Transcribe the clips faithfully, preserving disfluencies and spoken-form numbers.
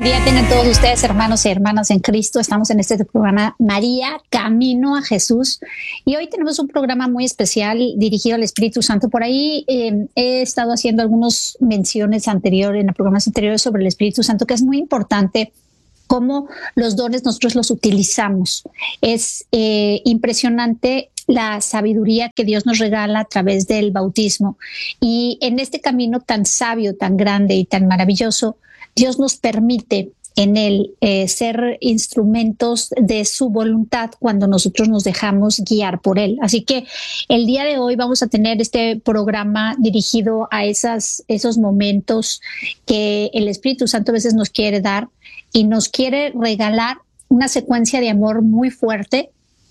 Día tengan todos ustedes, hermanos y hermanas en Cristo. Estamos en este programa María, Camino a Jesús. Y hoy tenemos un programa muy especial dirigido al Espíritu Santo. Por ahí eh, he estado haciendo algunas menciones anteriores, en los programas anteriores sobre el Espíritu Santo, que es muy importante cómo los dones nosotros los utilizamos. Es eh, impresionante la sabiduría que Dios nos regala a través del bautismo. Y en este camino tan sabio, tan grande y tan maravilloso, Dios nos permite en él eh, ser instrumentos de su voluntad cuando nosotros nos dejamos guiar por él. Así que el día de hoy vamos a tener este programa dirigido a esas, esos momentos que el Espíritu Santo a veces nos quiere dar y nos quiere regalar una secuencia de amor muy fuerte,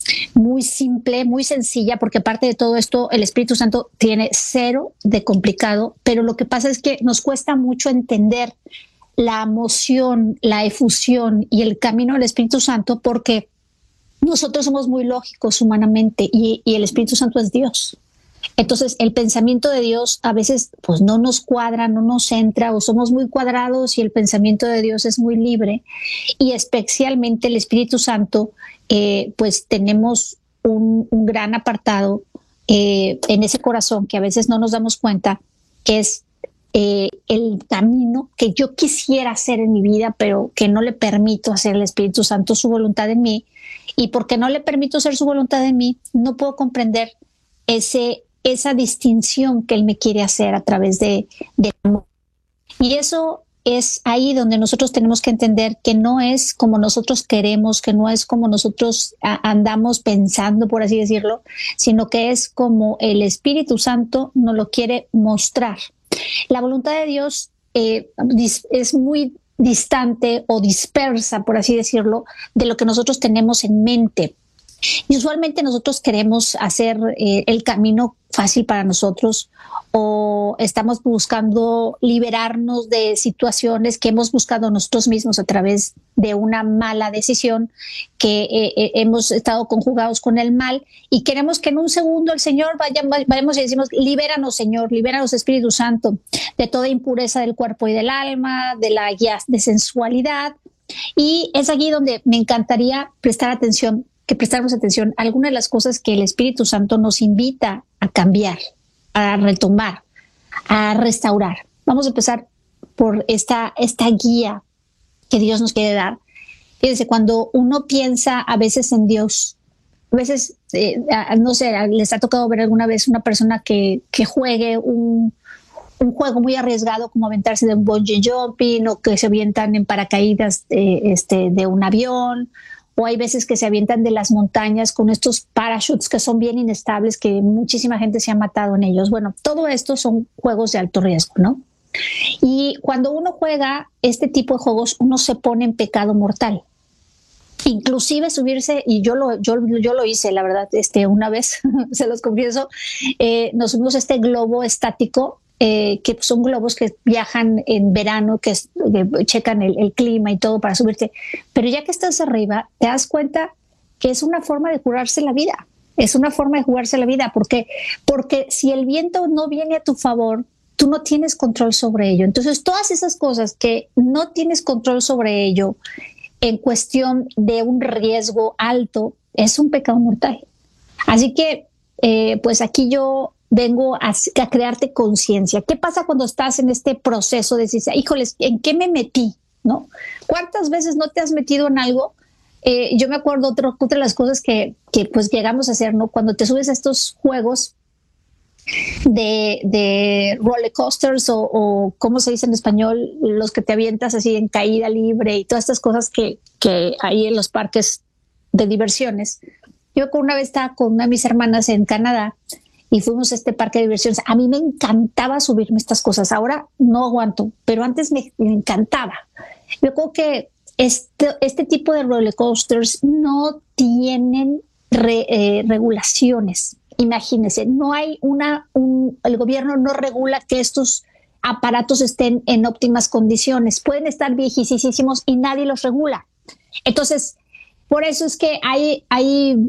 muy simple, muy sencilla, porque aparte de todo esto, el Espíritu Santo tiene cero de complicado, pero lo que pasa es que nos cuesta mucho entender la emoción, la efusión y el camino del Espíritu Santo, porque nosotros somos muy lógicos humanamente y, y el Espíritu Santo es Dios. Entonces, el pensamiento de Dios a veces pues no nos cuadra, no nos entra, o somos muy cuadrados y el pensamiento de Dios es muy libre. Y especialmente el Espíritu Santo, eh, pues tenemos un, un gran apartado eh, en ese corazón que a veces no nos damos cuenta, que es Eh, el camino que yo quisiera hacer en mi vida, pero que no le permito hacer al Espíritu Santo su voluntad en mí. Y porque no le permito hacer su voluntad en mí, no puedo comprender ese, esa distinción que él me quiere hacer a través de, de amor. Y eso es ahí donde nosotros tenemos que entender que no es como nosotros queremos, que no es como nosotros a, andamos pensando, por así decirlo, sino que es como el Espíritu Santo nos lo quiere mostrar. La voluntad de Dios eh, es muy distante o dispersa, por así decirlo, de lo que nosotros tenemos en mente. Y usualmente nosotros queremos hacer eh, el camino fácil para nosotros, o estamos buscando liberarnos de situaciones que hemos buscado nosotros mismos a través de una mala decisión, que eh, eh, hemos estado conjugados con el mal y queremos que en un segundo el Señor vaya, vayamos y decimos: libéranos, Señor, libéranos, Espíritu Santo, de toda impureza del cuerpo y del alma, de la guía de sensualidad. Y es aquí donde me encantaría prestar atención, que prestáramos atención a algunas de las cosas que el Espíritu Santo nos invita a cambiar, a retomar, a restaurar. Vamos a empezar por esta, esta guía que Dios nos quiere dar. Fíjense, cuando uno piensa a veces en Dios, a veces, eh, no sé, les ha tocado ver alguna vez una persona que, que juegue un, un juego muy arriesgado, como aventarse de un bungee jumping, o que se avientan en paracaídas de, este, de un avión, o hay veces que se avientan de las montañas con estos parachutes que son bien inestables, que muchísima gente se ha matado en ellos. Bueno, todo esto son juegos de alto riesgo, ¿no? Y cuando uno juega este tipo de juegos, uno se pone en pecado mortal. Inclusive subirse, y yo lo, yo, yo lo hice, la verdad, este, una vez, se los confieso, eh, nos subimos a este globo estático, Eh, que son globos que viajan en verano, que, es, que checan el, el clima y todo para subirte. Pero ya que estás arriba, te das cuenta que es una forma de jugarse la vida. Es una forma de jugarse la vida. Porque, porque si el viento no viene a tu favor, tú no tienes control sobre ello. Entonces, todas esas cosas que no tienes control sobre ello en cuestión de un riesgo alto, es un pecado mortal. Así que, eh, pues aquí yo vengo a, a crearte conciencia. ¿Qué pasa cuando estás en este proceso de decir: híjoles, ¿en qué me metí? ¿No? ¿Cuántas veces no te has metido en algo? Eh, yo me acuerdo otra, otra de las cosas que, que pues llegamos a hacer, ¿no? Cuando te subes a estos juegos de, de roller coasters, o, o ¿cómo se dice en español? Los que te avientas así en caída libre y todas estas cosas que, que hay en los parques de diversiones. Yo una vez estaba con una de mis hermanas en Canadá y fuimos a este parque de diversiones. A mí me encantaba subirme estas cosas. Ahora no aguanto, pero antes me, me encantaba. Yo creo que este, este tipo de roller coasters no tienen re, eh, regulaciones. Imagínense, no hay una, un, el gobierno no regula que estos aparatos estén en óptimas condiciones. Pueden estar viejísimos y nadie los regula. Entonces, por eso es que hay, hay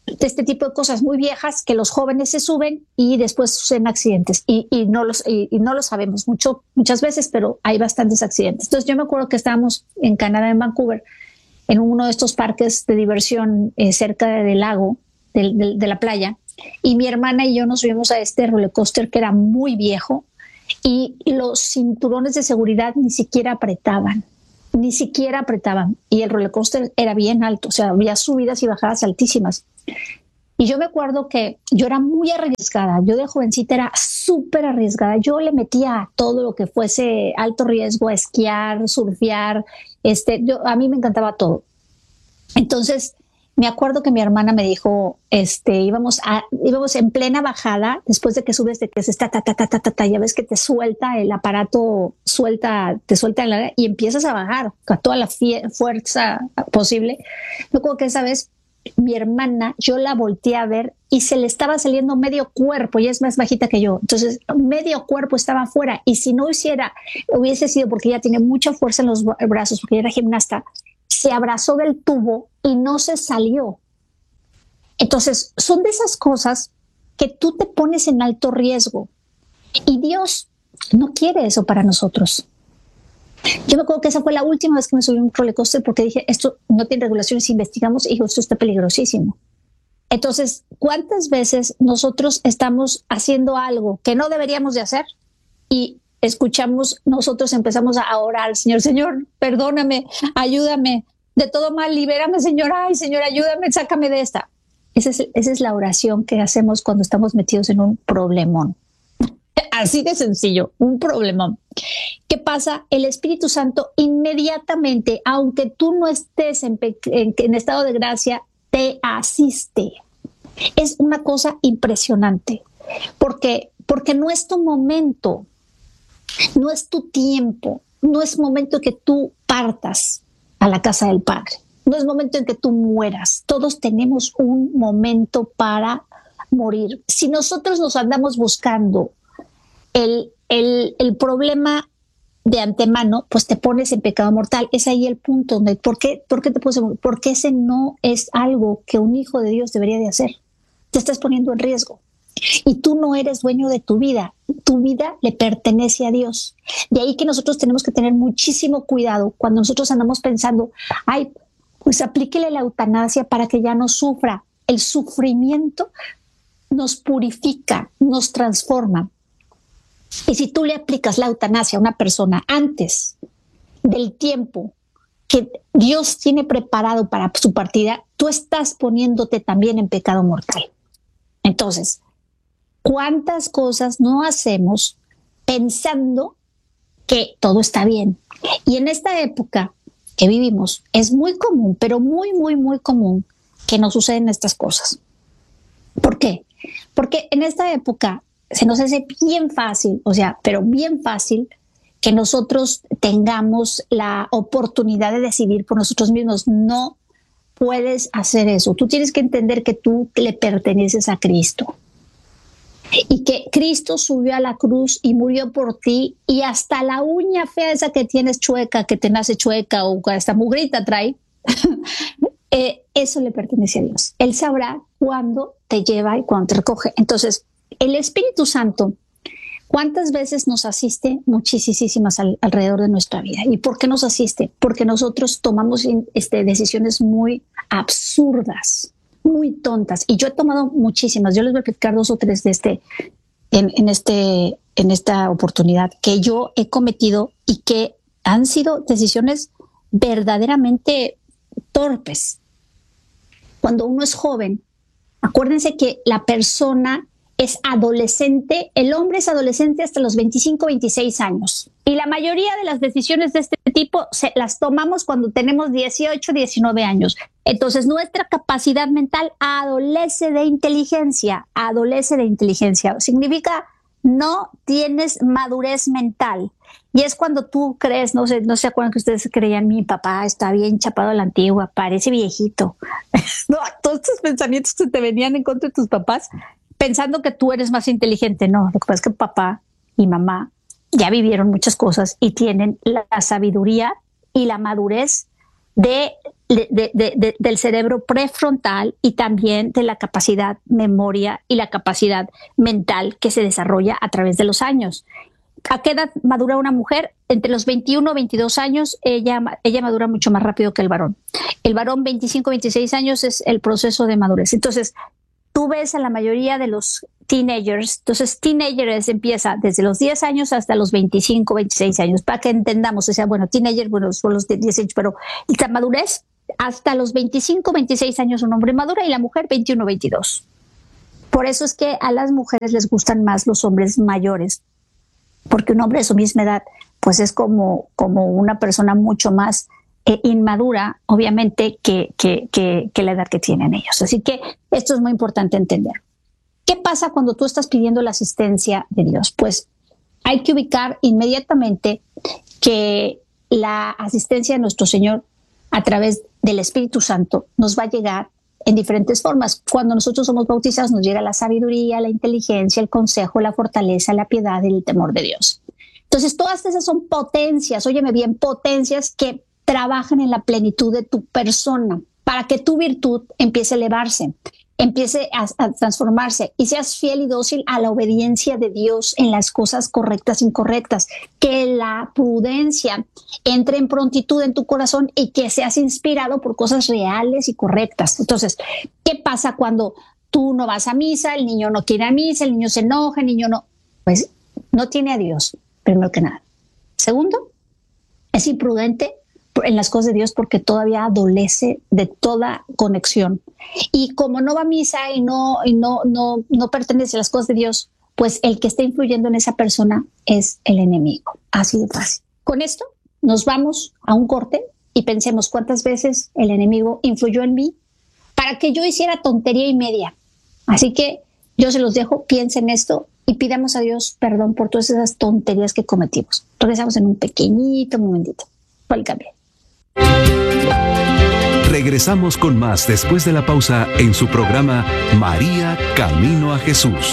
de este tipo de cosas muy viejas que los jóvenes se suben y después suceden accidentes y, y, no, los, y, y no lo sabemos mucho, muchas veces, pero hay bastantes accidentes. Entonces yo me acuerdo que estábamos en Canadá, en Vancouver, en uno de estos parques de diversión eh, cerca de, del lago, de, de, de la playa, y mi hermana y yo nos subimos a este roller coaster que era muy viejo y los cinturones de seguridad ni siquiera apretaban, ni siquiera apretaban. Y el roller coaster era bien alto, o sea, había subidas y bajadas altísimas. Y yo me acuerdo que yo era muy arriesgada, yo de jovencita era súper arriesgada, yo le metía todo lo que fuese alto riesgo, a esquiar, surfear, este, yo, a mí me encantaba todo. Entonces, me acuerdo que mi hermana me dijo, este, íbamos, a, íbamos en plena bajada, después de que subes, de que se está, ta, ta, ta, ta, ta, ta, ya ves que te suelta el aparato, suelta, te suelta el área y empiezas a bajar con toda la fie- fuerza posible. Me acuerdo que esa vez mi hermana, yo la volteé a ver y se le estaba saliendo medio cuerpo, y es más bajita que yo. Entonces, medio cuerpo estaba afuera. Y si no hiciera, hubiese sido porque ella tiene mucha fuerza en los brazos, porque ella era gimnasta, se abrazó del tubo y no se salió. Entonces, son de esas cosas que tú te pones en alto riesgo. Y Dios no quiere eso para nosotros. Yo me acuerdo que esa fue la última vez que me subí a un roller coaster porque dije, esto no tiene regulaciones, investigamos y esto está peligrosísimo. Entonces, ¿cuántas veces nosotros estamos haciendo algo que no deberíamos de hacer y escuchamos, nosotros empezamos a orar al Señor, Señor, perdóname, ayúdame, de todo mal, libérame, Señor, ay, Señor, ayúdame, sácame de esta? Esa es, esa es la oración que hacemos cuando estamos metidos en un problemón. Así de sencillo, un problemón. ¿Qué pasa? El Espíritu Santo inmediatamente, aunque tú no estés en, en, en estado de gracia, te asiste. Es una cosa impresionante, porque, porque no es tu momento, no es tu tiempo, no es momento que tú partas a la casa del Padre, no es momento en que tú mueras. Todos tenemos un momento para morir. Si nosotros nos andamos buscando el, el, el problema de antemano, pues te pones en pecado mortal. Es ahí el punto donde, ¿por qué, por qué te pones? Porque ese no es algo que un hijo de Dios debería de hacer. Te estás poniendo en riesgo y tú no eres dueño de tu vida. Tu vida le pertenece a Dios. De ahí que nosotros tenemos que tener muchísimo cuidado cuando nosotros andamos pensando, ay, pues aplíquele la eutanasia para que ya no sufra. El sufrimiento nos purifica, nos transforma. Y si tú le aplicas la eutanasia a una persona antes del tiempo que Dios tiene preparado para su partida, tú estás poniéndote también en pecado mortal. Entonces, ¿cuántas cosas no hacemos pensando que todo está bien? Y en esta época que vivimos es muy común, pero muy, muy, muy común que nos suceden estas cosas. ¿Por qué? Porque en esta época se nos hace bien fácil, o sea, pero bien fácil que nosotros tengamos la oportunidad de decidir por nosotros mismos. No puedes hacer eso. Tú tienes que entender que tú le perteneces a Cristo y que Cristo subió a la cruz y murió por ti, y hasta la uña fea esa que tienes chueca, que te nace chueca o esta mugrita trae, eh, eso le pertenece a Dios. Él sabrá cuándo te lleva y cuándo te recoge. Entonces, el Espíritu Santo, ¿cuántas veces nos asiste? Muchísimas al, alrededor de nuestra vida. ¿Y por qué nos asiste? Porque nosotros tomamos este, decisiones muy absurdas, muy tontas. Y yo he tomado muchísimas. Yo les voy a platicar dos o tres de este, en, en, este, en esta oportunidad que yo he cometido y que han sido decisiones verdaderamente torpes. Cuando uno es joven, acuérdense que la persona es adolescente, el hombre es adolescente hasta los veinticinco, veintiséis años. Y la mayoría de las decisiones de este tipo se las tomamos cuando tenemos dieciocho, diecinueve años. Entonces nuestra capacidad mental adolece de inteligencia, adolece de inteligencia. Significa no tienes madurez mental. Y es cuando tú crees, no sé, no se acuerdan que ustedes creían, mi papá está bien chapado a la antigua, parece viejito. No, todos estos pensamientos que te venían en contra de tus papás, pensando que tú eres más inteligente. No, lo que pasa es que papá y mamá ya vivieron muchas cosas y tienen la sabiduría y la madurez de de, de, de, del cerebro prefrontal y también de la capacidad memoria y la capacidad mental que se desarrolla a través de los años. ¿A qué edad madura una mujer? Entre los veintiuno y veintidós años, ella, ella madura mucho más rápido que el varón. El varón, veinticinco, veintiséis años es el proceso de madurez. Entonces, tú ves a la mayoría de los teenagers, entonces teenagers empieza desde los diez años hasta los veinticinco, veintiséis años, para que entendamos, o sea, bueno, teenagers, bueno, son los de dieciocho, pero la madurez hasta los veinticinco, veintiséis años un hombre madura y la mujer veintiuno, veintidós. Por eso es que a las mujeres les gustan más los hombres mayores, porque un hombre de su misma edad, pues es como, como una persona mucho más eh, inmadura, obviamente, que, que, que, que la edad que tienen ellos. Así que esto es muy importante entender. ¿Qué pasa cuando tú estás pidiendo la asistencia de Dios? Pues hay que ubicar inmediatamente que la asistencia de nuestro Señor a través del Espíritu Santo nos va a llegar en diferentes formas. Cuando nosotros somos bautizados nos llega la sabiduría, la inteligencia, el consejo, la fortaleza, la piedad y el temor de Dios. Entonces todas esas son potencias, óyeme bien, potencias que trabajan en la plenitud de tu persona para que tu virtud empiece a elevarse, empiece a, a transformarse y seas fiel y dócil a la obediencia de Dios en las cosas correctas e incorrectas, que la prudencia entre en prontitud en tu corazón y que seas inspirado por cosas reales y correctas. Entonces, ¿qué pasa cuando tú no vas a misa, el niño no quiere a misa, el niño se enoja, el niño no? Pues no tiene a Dios, primero que nada. Segundo, es imprudente en las cosas de Dios porque todavía adolece de toda conexión. Y como no va a misa y no, y no, no, no pertenece a las cosas de Dios, pues el que está influyendo en esa persona es el enemigo. Así de fácil. Con esto nos vamos a un corte y pensemos cuántas veces el enemigo influyó en mí para que yo hiciera tontería y media. Así que yo se los dejo, piensen esto y pidamos a Dios perdón por todas esas tonterías que cometimos. Regresamos en un pequeñito momentito. ¿Cuál cambio? Regresamos con más después de la pausa en su programa María Camino a Jesús.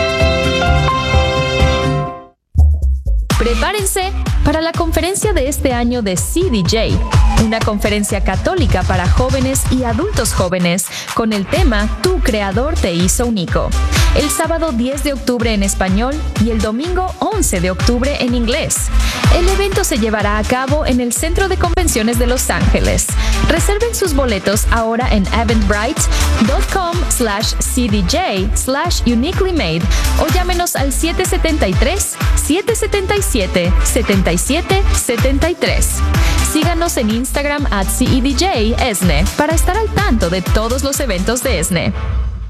Prepárense para la conferencia de este año de C D J, una conferencia católica para jóvenes y adultos jóvenes con el tema Tu Creador te hizo único. El sábado diez de octubre en español y el domingo once de octubre en inglés. El evento se llevará a cabo en el Centro de Convenciones de Los Ángeles. Reserven sus boletos ahora en eventbrite.com slash cdj slash uniquely made o llámenos al siete siete tres, siete siete siete, siete siete siete tres. Síganos en Instagram at C E D J E S N E para estar al tanto de todos los eventos de E S N E.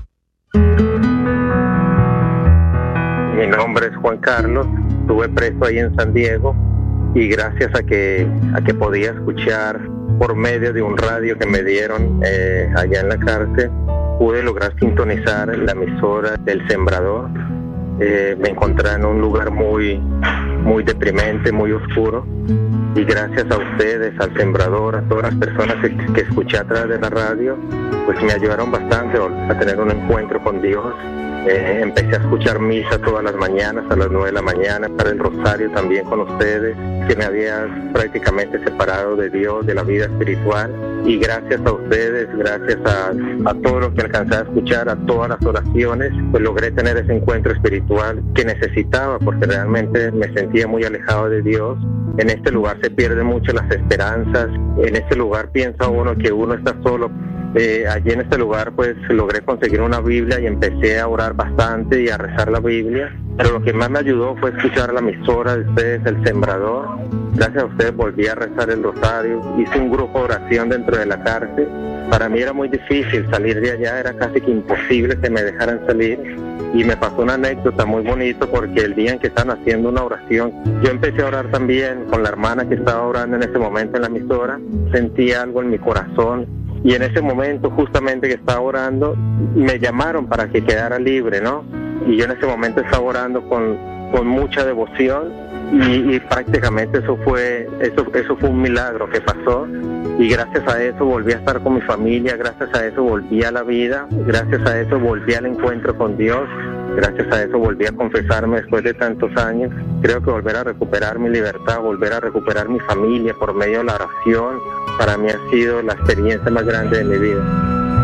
Mi nombre es Juan Carlos, estuve preso ahí en San Diego y gracias a que, a que podía escuchar por medio de un radio que me dieron eh, allá en la cárcel, pude lograr sintonizar la emisora del Sembrador. Eh, me encontré en un lugar muy, muy deprimente, muy oscuro, y gracias a ustedes, al Sembrador, a todas las personas que, que escuché a través de la radio, pues me ayudaron bastante a tener un encuentro con Dios. Eh, empecé a escuchar misa todas las mañanas a las nueve de la mañana, para el rosario también con ustedes, que me había prácticamente separado de Dios, de la vida espiritual, y gracias a ustedes, gracias a, a todo lo que alcancé a escuchar, a todas las oraciones, pues logré tener ese encuentro espiritual que necesitaba, porque realmente me sentía muy alejado de Dios. En este lugar se pierden mucho las esperanzas, en este lugar piensa uno que uno está solo. Eh, allí en este lugar pues logré conseguir una Biblia y empecé a orar bastante y a rezar la Biblia, pero lo que más me ayudó fue escuchar la emisora de ustedes, El Sembrador. Gracias a ustedes volví a rezar el rosario, hice un grupo de oración dentro de la cárcel. Para mí era muy difícil salir de allá, era casi que imposible que me dejaran salir, y me pasó una anécdota muy bonita porque el día en que estaban haciendo una oración, yo empecé a orar también con la hermana que estaba orando en ese momento en la emisora. Sentí algo en mi corazón y en ese momento justamente que estaba orando me llamaron para que quedara libre, ¿no? Y yo en ese momento estaba orando con, con mucha devoción y, y prácticamente eso fue eso eso fue un milagro que pasó, y gracias a eso volví a estar con mi familia, gracias a eso volví a la vida, gracias a eso volví al encuentro con Dios, gracias a eso volví a confesarme después de tantos años. Creo que volver a recuperar mi libertad, volver a recuperar mi familia por medio de la oración, para mí ha sido la experiencia más grande de mi vida.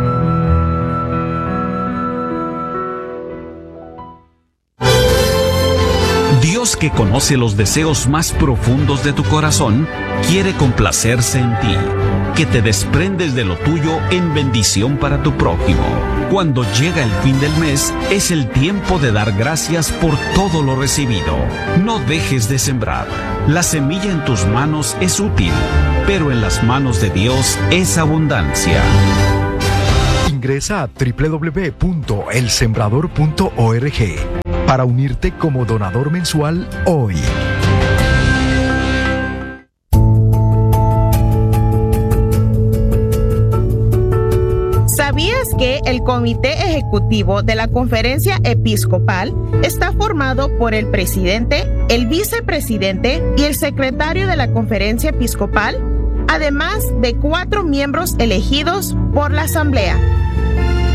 Dios, que conoce los deseos más profundos de tu corazón, quiere complacerse en ti, que te desprendes de lo tuyo en bendición para tu prójimo. Cuando llega el fin del mes, es el tiempo de dar gracias por todo lo recibido. No dejes de sembrar. La semilla en tus manos es útil, pero en las manos de Dios es abundancia. Ingresa a doble u doble u doble u punto el sembrador punto org para unirte como donador mensual hoy. ¿Sabías que el Comité Ejecutivo de la Conferencia Episcopal está formado por el presidente, el vicepresidente y el secretario de la Conferencia Episcopal, además de cuatro miembros elegidos por la Asamblea?